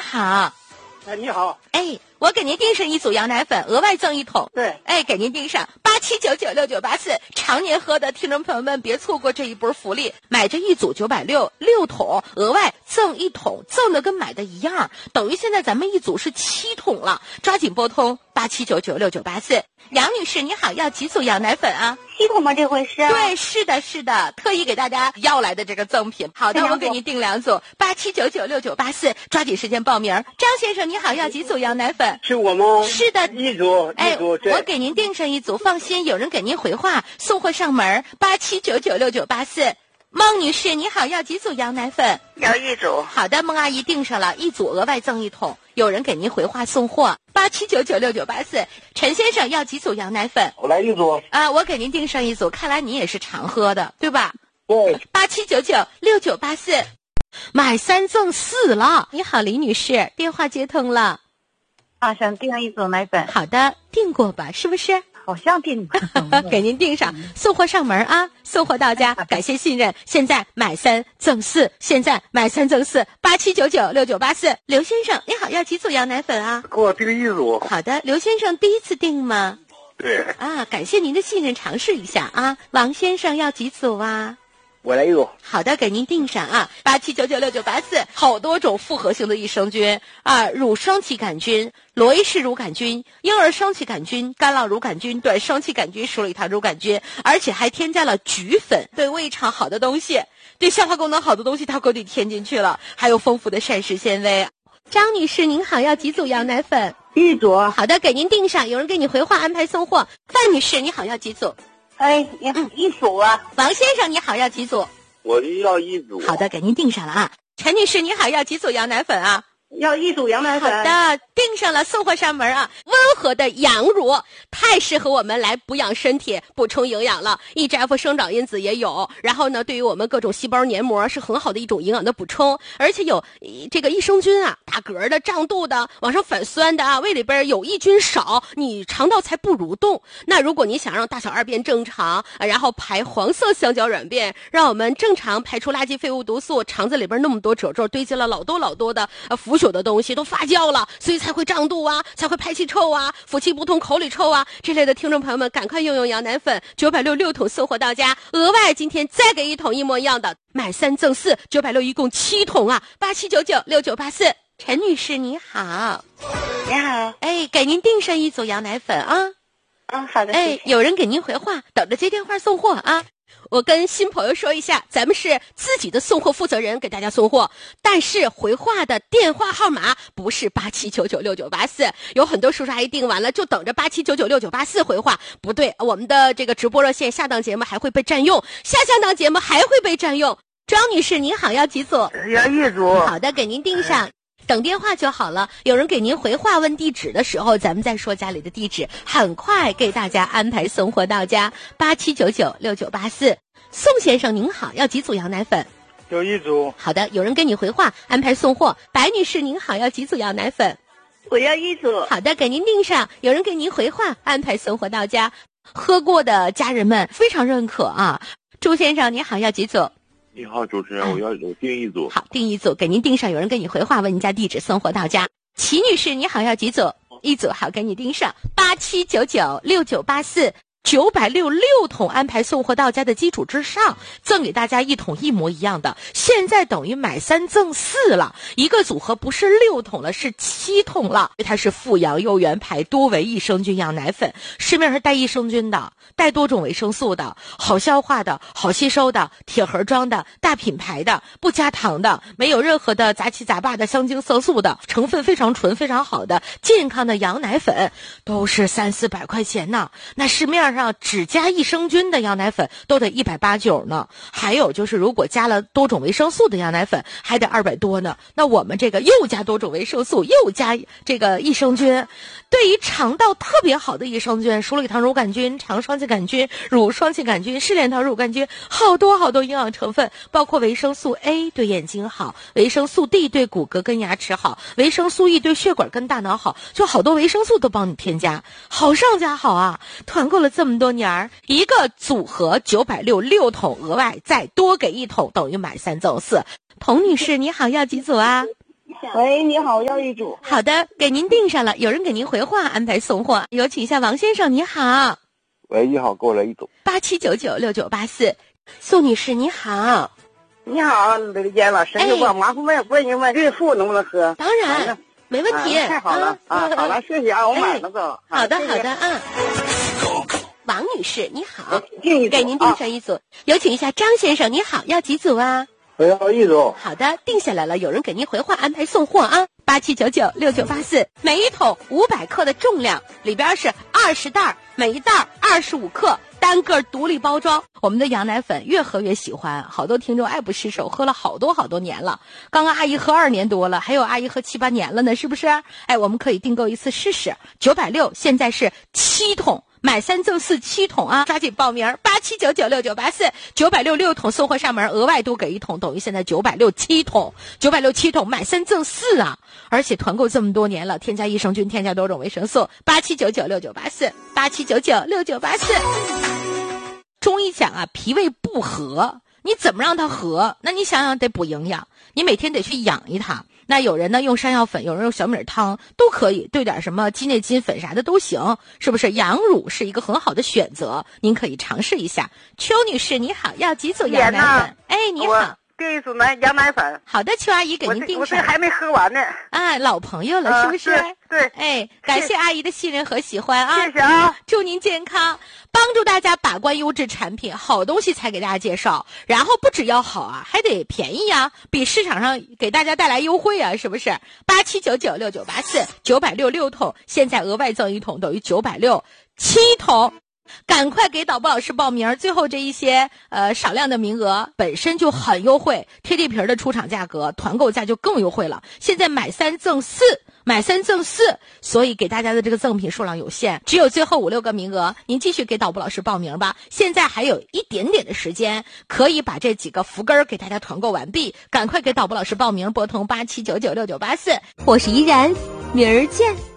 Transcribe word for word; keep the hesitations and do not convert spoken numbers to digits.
好。 哎，你好。 哎，我给您订上一组羊奶粉，额外赠一桶。 对。 哎，给您订上八七九九六九八四，常年喝的听众朋友们别错过这一波福利，买这一组九百六六桶，额外赠一桶，赠的跟买的一样，等于现在咱们一组是七桶了，抓紧拨通八七九九六九八四。杨女士你好，要几组羊奶粉啊？ 七桶吗？这回是？ 对，是的，是的，特意给大家要来的这个赠品。好的，我给您订两组，八七九九六九八四，抓紧时间报名。张先生你好，要几组羊奶粉？ 是我们是的， 一组哎， 一组。 我给您订上一组，放心，有人给您回话，送货上门。八七九九六九八四。孟女士你好，要几组羊奶粉？ 要一组。 好的，孟阿姨订上了一组，额外赠一桶，有人给您回话送货。八七九九六九八四。陈先生要几组羊奶粉？ 我来一组啊，我给您订上一组，看来你也是常喝的，对吧？ 对。 八七九九六九八四，买三赠四了。你好，李女士，电话接通了。 啊，想订一组奶粉。 好的，订过吧？是不是？ 好像订过。 给您订上，送货上门啊，送货到家，感谢信任。现在买三赠四，现在买三赠四，八七九九六九八四。刘先生，你好，要几组羊奶粉啊？ 给我订一组。 好的，刘先生第一次订吗？ 对。 啊，感谢您的信任，尝试一下啊。王先生要几组啊？ 我来一组。 好的，给您订上啊，八七九九六九八四，好多种复合性的益生菌啊，乳双歧杆菌、罗伊氏乳杆菌、婴儿双歧杆菌、干酪乳杆菌、短双歧杆菌、鼠李糖乳杆菌，而且还添加了菊粉，对胃肠好的东西，对消化功能好的东西，它都给添进去了，还有丰富的膳食纤维。张女士您好，要几组羊奶粉？ 一组。 好的，给您订上，有人给你回话安排送货。范女士你好，要几组？ 哎，嗯，一组啊。 王先生你好，要几组？ 我就要一组。 好的，给您订上了啊。陈女士你好，要几组羊奶粉啊？ 要一组羊奶粉。 好的，订上了，送货上门啊。温和的羊乳太适合我们来补养身体、补充营养了。E G F 生长因子也有，然后呢，对于我们各种细胞黏膜是很好的一种营养的补充，而且有这个益生菌啊，打嗝的、胀肚的、往上反酸的啊，胃里边有益菌少，你肠道才不蠕动。那如果你想让大小二便正常，然后排黄色香蕉软便，让我们正常排出垃圾废物毒素，肠子里边那么多褶皱堆积了老多老多的呃腐朽的东西都发酵了，所以才会胀肚啊，才会排气臭啊，腹气不通、口里臭啊这类的。听众朋友们，赶快用用羊奶粉，九百六六桶送货到家，额外今天再给一桶一模一样的，买三赠四，九百六一共七桶啊，八七九九六九八四。陈女士你好。 你好。 哎，给您订上一组羊奶粉啊。 嗯，好的。 哎，有人给您回话，等着接电话送货啊。我跟新朋友说一下，咱们是自己的送货负责人给大家送货，但是回话的电话号码不是八七九九六九八四，有很多叔叔阿姨订完了就等着八七九九六九八四回话，不对，我们的这个直播热线下档节目还会被占用，下下档节目还会被占用。庄女士您好，要几组？ 要一组。 好的，给您订上。等电话就好了，有人给您回话问地址的时候，咱们再说家里的地址，很快给大家安排送货到家。八七九九六九八四。宋先生您好，要几组羊奶粉？ 有一组。 好的，有人给你回话安排送货。白女士您好，要几组羊奶粉？ 我要一组。 好的，给您订上，有人给您回话安排送货到家。喝过的家人们非常认可啊。朱先生你好，要几组？ 你好，主持人，我要我订一组。 好，订一组，给您订上，有人给你回话问您家地址，送货到家。齐女士你好，要几组？一组，好，给你订上。八七九九六九八四。九百六六桶安排送货到家的基础之上，赠给大家一桶一模一样的，现在等于买三赠四了，一个组合不是六桶了，是七桶了。它是富阳优元牌多维益生菌羊奶粉，市面上带益生菌的，带多种维生素的，好消化的，好吸收的，铁盒装的，大品牌的，不加糖的，没有任何的杂七杂八的香精色素的，成分非常纯非常好的健康的羊奶粉，都是三四百块钱呢。那市面上只加益生菌的羊奶粉都得一百八九呢，还有就是如果加了多种维生素的羊奶粉还得二百多呢。那我们这个又加多种维生素，又加这个益生菌，对于肠道特别好的益生菌，鼠李糖乳杆菌、肠双歧杆菌、乳双歧杆菌、嗜莲糖乳杆菌，好多好多营养成分，包括维生素 A 对眼睛好，维生素 D 对骨骼跟牙齿好，维生素 E 对血管跟大脑好，就好多维生素都帮你添加，好上加好啊！团购了这么多年儿，一个组合九百六六桶，额外再多给一桶，等于买三赠四。童女士你好，要几组啊？ 喂，你好，要一组。 好的，给您订上了，有人给您回话安排送货，有请一下王先生，你好。 喂，你好，给我来一组。 八七九九六九八四，宋女士你好。 你好，刘娟老师， 哎我麻烦问问一问孕妇能不能喝？ 当然，没问题。 啊太好了啊啊！好了，谢谢啊，我买了个。 好的， 谢谢好的，嗯。王女士你好， 订一组给您订上一组，有请一下张先生，你好，要几组啊？ 我要一组。 好的，定下来了，有人给您回话安排送货啊，八七九九六九八四，每一桶五百克的重量，里边是二十袋，每一袋二十五克，单个独立包装。我们的羊奶粉越喝越喜欢，好多听众爱不释手，喝了好多好多年了。刚刚阿姨喝二年多了，还有阿姨喝七八年了呢，是不是？哎，我们可以订购一次试试，九百六，现在是七桶。买三赠四七桶啊！抓紧报名，八七九九六九八四，九百六六桶送货上门，额外多给一桶，等于现在九百六七桶，九百六七桶买三赠四啊！而且团购这么多年了，添加益生菌，添加多种维生素，八七九九六九八四，八七九九六九八四。中医讲啊，脾胃不和，你怎么让它和？那你想想得补营养，你每天得去养一它。那有人呢用山药粉，有人用小米汤，都可以兑点什么鸡内金粉啥的都行，是不是？羊乳是一个很好的选择，您可以尝试一下。邱女士你好，要几组羊奶粉？哎，你好， 订一组奶羊奶粉。 好的，邱阿姨给您订上。 我这还没喝完呢。 啊，老朋友了，是不是？ 对对。 哎，感谢阿姨的信任和喜欢啊！ 谢谢啊！ 祝您健康，帮助大家把关优质产品，好东西才给大家介绍。然后不只要好啊，还得便宜啊，比市场上给大家带来优惠啊，是不是？八七九九六九八四，九百六六桶，现在额外赠一桶，等于九百六七桶。赶快给导播老师报名，最后这一些呃少量的名额本身就很优惠，贴地皮的出厂价格，团购价就更优惠了。现在买三赠四，买三赠四，所以给大家的这个赠品数量有限，只有最后五六个名额，您继续给导播老师报名吧。现在还有一点点的时间，可以把这几个福根儿给大家团购完毕，赶快给导播老师报名，拨通八七九九六九八四，我是依然，明儿见。